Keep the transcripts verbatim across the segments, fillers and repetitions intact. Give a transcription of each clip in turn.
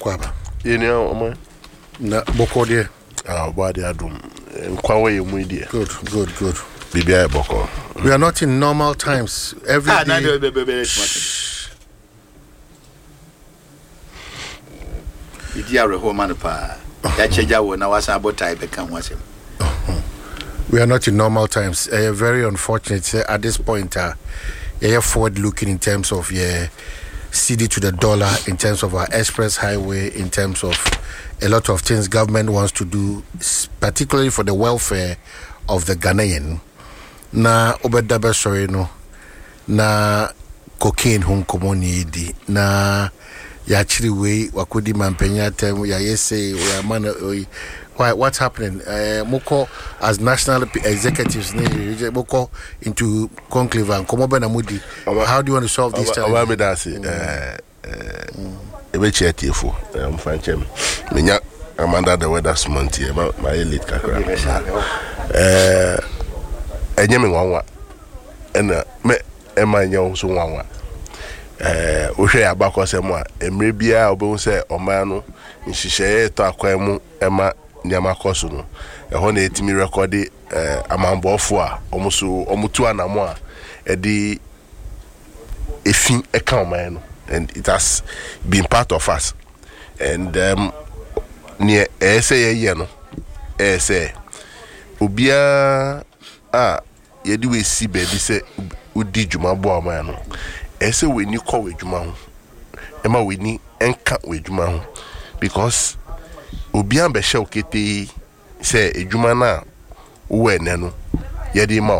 Kwaba. You know, man. Na boko there. Ah, body adum. Nkwawe yemu there. Good, good, good. Bibia boko. We are not in normal times. Every ah, day. No, no, no, no, no. Idi are home man pa. Ya cheja wo na wasa abotai be kan wasem. We are not in normal times. Uh, very unfortunate uh, at this point. Uh, yeah, forward looking in terms of yeah, C D to the dollar, in terms of our express highway, in terms of a lot of things government wants to do, particularly for the welfare of the Ghanaian. Na obedaba sorry no. Na cocaine home komoni di. Na ya chiri we wakudi mampenya tem ya yese we man. Why? What's happening? Uh, Moko as national executives, Moko into conclave and Komobe Namudi. How do you want to solve this challenge? I'm going to say, I'm French. I'm under the weather month here. My elite kakra. Eh, enyemi wanwa. Ena me ema nyawo so wanwa. Eh, ohwe abakọ se mo a emre bia obo se oman no nhihye to akwan mu ema nyama koso no eho na etimi record eh amambofo a omuso omutu anamo a edi efin eka oman no, and it has been part of us. And um near essay ye no essay obia a yedi we si baby say udi djuma bo oman no essay we ni ko we djuma ho ema we ni enka we djuma ho, because obian be hye okete say edwuma na wo ene no yedi ma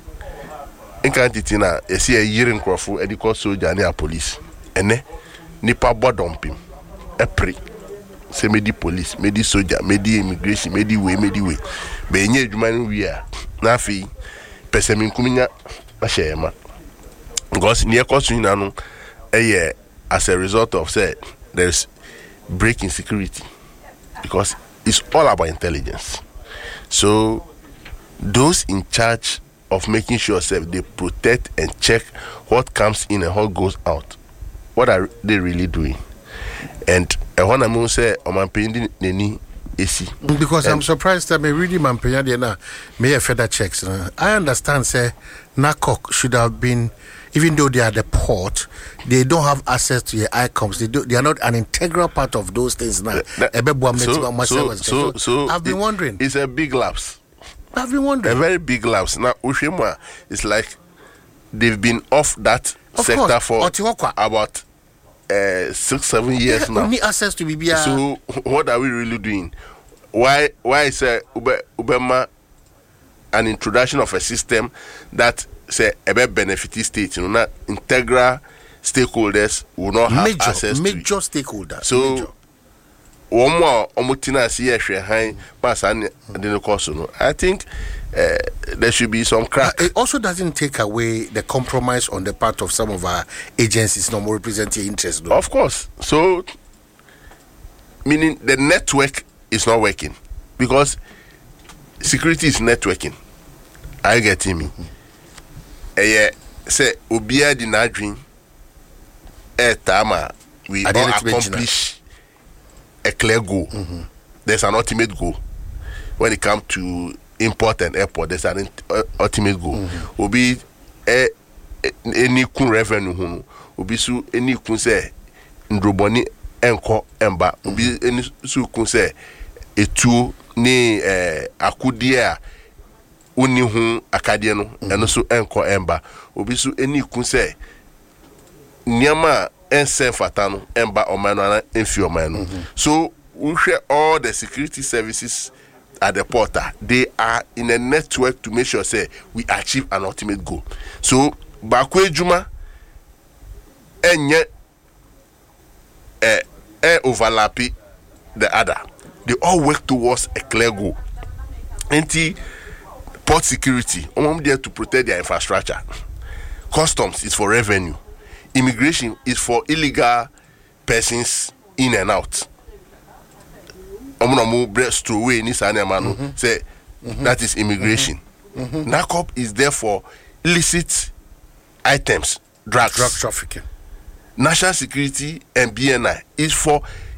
enka titi na esi ayire nkrofo ediko soldier ne a police ene nipa bodompim epre se medi police medi soldier medi immigration medi we medi we be enye edwuma no wi a na afi pesemin kuminya ahye ma, because near cost na no eye as a result of say there's break in security, because it's all about intelligence. So those in charge of making sure say they protect and check what comes in and what goes out, what are they really doing? And I want to say omampindi neni esi, because and I'm surprised that me reading mampenya dey na may further checks. Uh, I understand say N A C O C should have been, even though they are the port, they don't have access to your I COMS. They do, they are not an integral part of those things now. That, so, so, so, so I've been it, wondering. It's a big lapse. I've been wondering. A very big lapse. Now, Ushima is like they've been off that of sector course. for Otiwakwa. about uh, six, seven years yeah, now. Only access to B B I. So, what are we really doing? Why, why is uh, Ube, Ubema an introduction of a system that say about benefit state, you know, not integral stakeholders will not have major, access major to it. stakeholders. So major. one more omutina see high pass and the course. I think uh, there should be some crack. Uh, it also doesn't take away the compromise on the part of some of our agencies not more representing interest though. Of course. So meaning the network is not working, because security is networking. Are you getting me? Eh, say Obia di na dream. Eh, Tama, we all accomplish a clear goal. Mm-hmm. There's an ultimate goal. When it comes to import and airport, there's an uh, ultimate goal. Mm-hmm. Obi eh, any kun revenue, obi su any kun say ndroboni enko emba. Obi any su kun say etu ni eh akudia. Uni hu akadie no eno so enko emba obi so eni kun se niama ense fata no emba omano na enfi omano. So we share all the security services at the portal. They are in a network to make sure say we achieve an ultimate goal. So bakwe juma enye eh eh overlap the other. They all work towards a clear goal. Enti port security, I'm there to protect their infrastructure. Customs is for revenue. Immigration is for illegal persons in and out. I'm gonna breast away ni manu say mm-hmm. that is immigration. Mm-hmm. N A C O P is there for illicit items, drugs, drug trafficking. National security and B N I is for